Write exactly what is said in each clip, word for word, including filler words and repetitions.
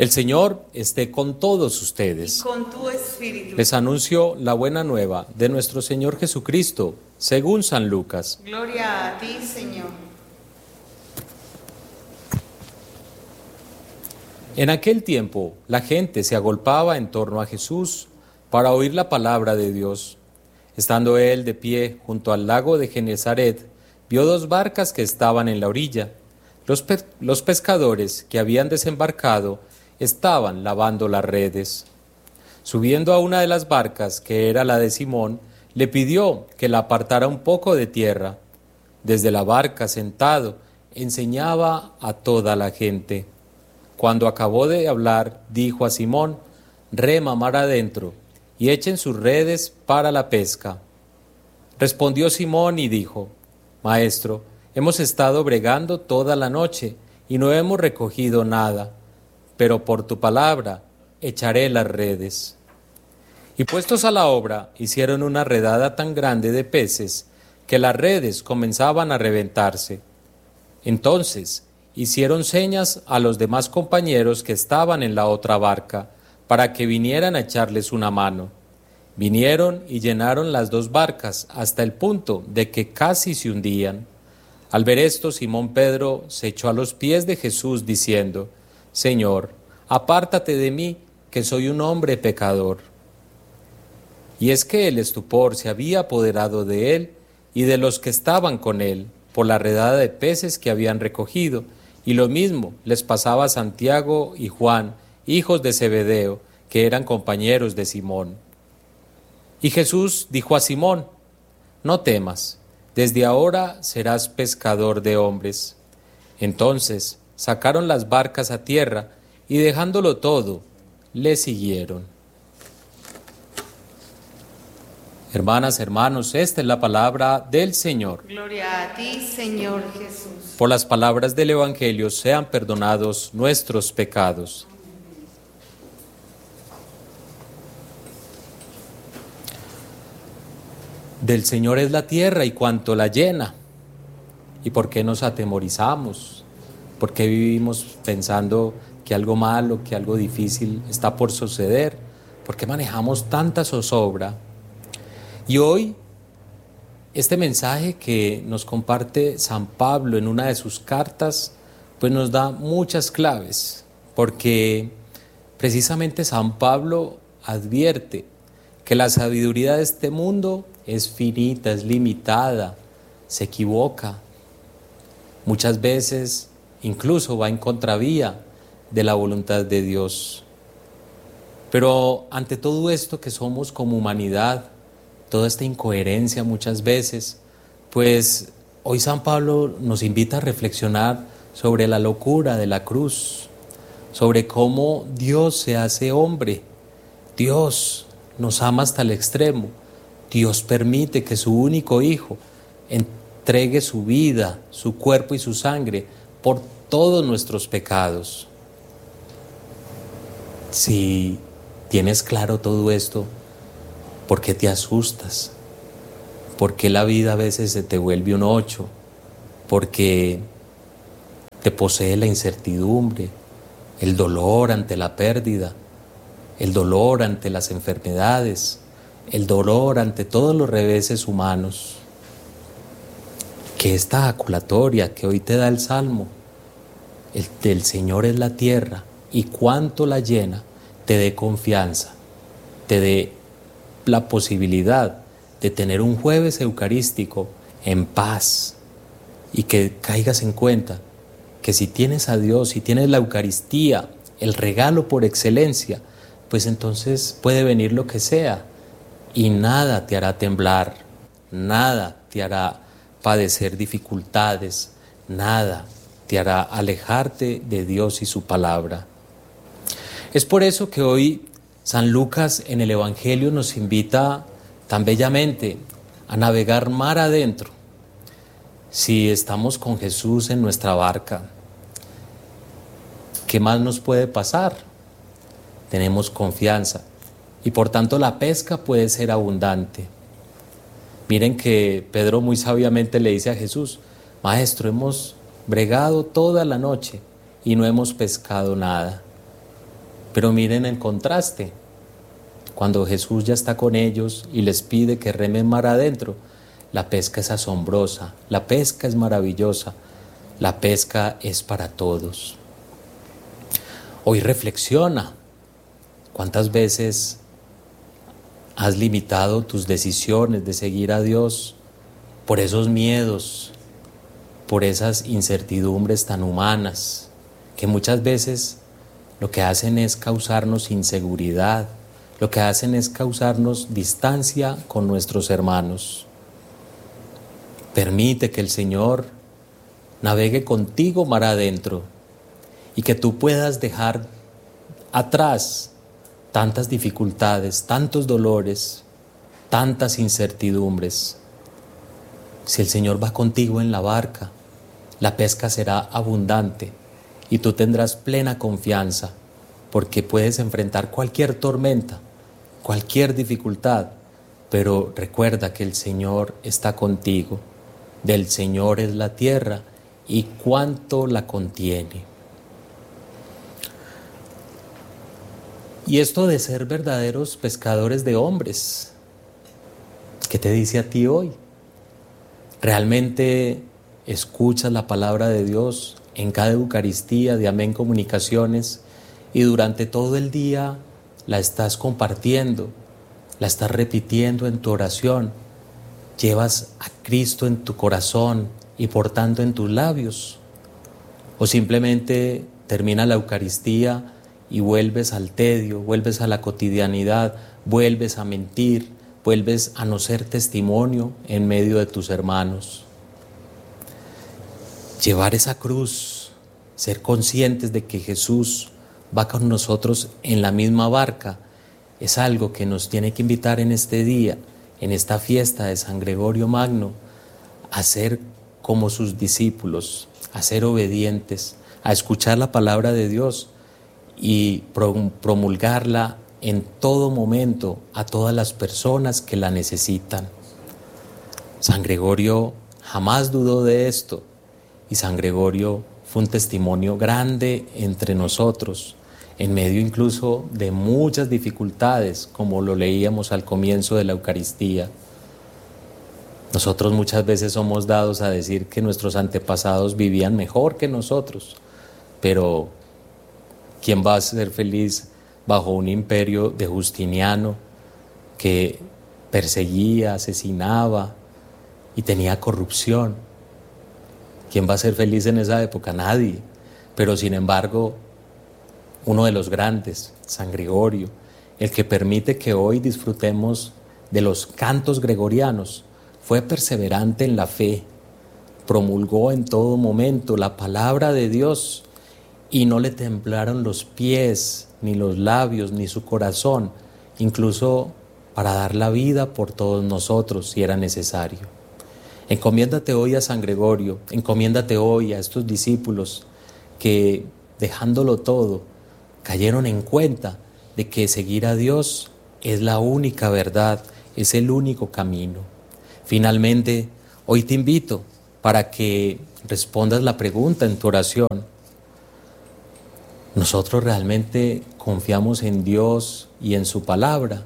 El Señor esté con todos ustedes. Y con tu espíritu. Les anuncio la buena nueva de nuestro Señor Jesucristo, según San Lucas. Gloria a ti, Señor. En aquel tiempo, la gente se agolpaba en torno a Jesús para oír la palabra de Dios. Estando él de pie junto al lago de Genezaret, vio dos barcas que estaban en la orilla. Los, pe- los pescadores que habían desembarcado estaban lavando las redes. Subiendo a una de las barcas, que era la de Simón, le pidió que la apartara un poco de tierra. Desde la barca, sentado, enseñaba a toda la gente. Cuando acabó de hablar, dijo a Simón: «Rema mar adentro y echen sus redes para la pesca». Respondió Simón y dijo: «Maestro, hemos estado bregando toda la noche y no hemos recogido nada, pero por tu palabra echaré las redes». Y puestos a la obra, hicieron una redada tan grande de peces que las redes comenzaban a reventarse. Entonces hicieron señas a los demás compañeros que estaban en la otra barca para que vinieran a echarles una mano. Vinieron y llenaron las dos barcas hasta el punto de que casi se hundían. Al ver esto, Simón Pedro se echó a los pies de Jesús diciendo: «Señor, apártate de mí, que soy un hombre pecador». Y es que el estupor se había apoderado de él y de los que estaban con él por la redada de peces que habían recogido, y lo mismo les pasaba a Santiago y Juan, hijos de Zebedeo, que eran compañeros de Simón. Y Jesús dijo a Simón: «No temas, desde ahora serás pescador de hombres». Entonces sacaron las barcas a tierra y dejándolo todo, le siguieron. Hermanas, hermanos, esta es la palabra del Señor. Gloria a ti, Señor Jesús. Por las palabras del Evangelio sean perdonados nuestros pecados. Del Señor es la tierra y cuanto la llena. ¿Y por qué nos atemorizamos? ¿Por qué vivimos pensando que algo malo, que algo difícil está por suceder? ¿Por qué manejamos tanta zozobra? Y hoy, este mensaje que nos comparte San Pablo en una de sus cartas, pues nos da muchas claves, porque precisamente San Pablo advierte que la sabiduría de este mundo es finita, es limitada, se equivoca. Muchas veces incluso va en contravía de la voluntad de Dios. Pero ante todo esto que somos como humanidad, toda esta incoherencia muchas veces, pues hoy San Pablo nos invita a reflexionar sobre la locura de la cruz, sobre cómo Dios se hace hombre. Dios nos ama hasta el extremo. Dios permite que su único Hijo entregue su vida, su cuerpo y su sangre por todos nuestros pecados. Si tienes claro todo esto, ¿por qué te asustas? ¿Por qué la vida a veces se te vuelve un ocho? ¿Por qué te posee la incertidumbre, el dolor ante la pérdida, el dolor ante las enfermedades, el dolor ante todos los reveses humanos? Que esta aculatoria que hoy te da el Salmo, el del Señor es la tierra y cuánto la llena, te dé confianza, te dé la posibilidad de tener un jueves eucarístico en paz, y que caigas en cuenta que si tienes a Dios, si tienes la Eucaristía, el regalo por excelencia, pues entonces puede venir lo que sea y nada te hará temblar, nada te hará padecer dificultades, nada te hará alejarte de Dios y su palabra. Es por eso que hoy San Lucas en el Evangelio nos invita tan bellamente a navegar mar adentro. Si estamos con Jesús en nuestra barca, ¿qué más nos puede pasar? Tenemos confianza y por tanto la pesca puede ser abundante. Miren que Pedro muy sabiamente le dice a Jesús: «Maestro, hemos bregado toda la noche y no hemos pescado nada». Pero miren el contraste. Cuando Jesús ya está con ellos y les pide que remen mar adentro, la pesca es asombrosa, la pesca es maravillosa, la pesca es para todos. Hoy reflexiona. ¿Cuántas veces has limitado tus decisiones de seguir a Dios por esos miedos, por esas incertidumbres tan humanas, que muchas veces lo que hacen es causarnos inseguridad, lo que hacen es causarnos distancia con nuestros hermanos? Permite que el Señor navegue contigo mar adentro y que tú puedas dejar atrás tantas dificultades, tantos dolores, tantas incertidumbres. Si el Señor va contigo en la barca, la pesca será abundante y tú tendrás plena confianza, porque puedes enfrentar cualquier tormenta, cualquier dificultad, pero recuerda que el Señor está contigo. Del Señor es la tierra y cuánto la contiene. Y esto de ser verdaderos pescadores de hombres, ¿qué te dice a ti hoy? ¿Realmente escuchas la palabra de Dios en cada Eucaristía de Amén Comunicaciones y durante todo el día la estás compartiendo, la estás repitiendo en tu oración? ¿Llevas a Cristo en tu corazón y por tanto en tus labios? ¿O simplemente termina la Eucaristía y vuelves al tedio, vuelves a la cotidianidad, vuelves a mentir, vuelves a no ser testimonio en medio de tus hermanos? Llevar esa cruz, ser conscientes de que Jesús va con nosotros en la misma barca, es algo que nos tiene que invitar en este día, en esta fiesta de San Gregorio Magno, a ser como sus discípulos, a ser obedientes, a escuchar la palabra de Dios y promulgarla en todo momento a todas las personas que la necesitan. San Gregorio jamás dudó de esto y San Gregorio fue un testimonio grande entre nosotros, en medio incluso de muchas dificultades, como lo leíamos al comienzo de la Eucaristía. Nosotros muchas veces somos dados a decir que nuestros antepasados vivían mejor que nosotros, pero ¿quién va a ser feliz bajo un imperio de Justiniano que perseguía, asesinaba y tenía corrupción? ¿Quién va a ser feliz en esa época? Nadie. Pero sin embargo, uno de los grandes, San Gregorio, el que permite que hoy disfrutemos de los cantos gregorianos, fue perseverante en la fe, promulgó en todo momento la palabra de Dios y no le temblaron los pies, ni los labios, ni su corazón, incluso para dar la vida por todos nosotros si era necesario. Encomiéndate hoy a San Gregorio, encomiéndate hoy a estos discípulos que, dejándolo todo, cayeron en cuenta de que seguir a Dios es la única verdad, es el único camino. Finalmente, hoy te invito para que respondas la pregunta en tu oración. ¿Nosotros realmente confiamos en Dios y en su palabra?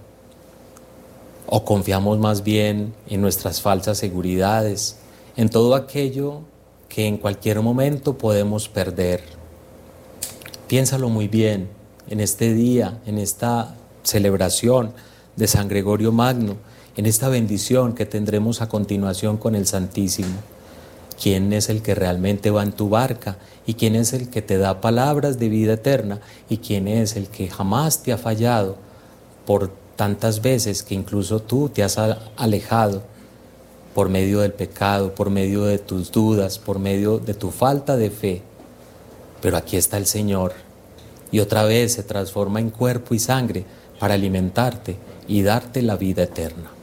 ¿O confiamos más bien en nuestras falsas seguridades, en todo aquello que en cualquier momento podemos perder? Piénsalo muy bien en este día, en esta celebración de San Gregorio Magno, en esta bendición que tendremos a continuación con el Santísimo. ¿Quién es el que realmente va en tu barca? ¿Y quién es el que te da palabras de vida eterna? ¿Y quién es el que jamás te ha fallado por tantas veces que incluso tú te has alejado por medio del pecado, por medio de tus dudas, por medio de tu falta de fe? Pero aquí está el Señor y otra vez se transforma en cuerpo y sangre para alimentarte y darte la vida eterna.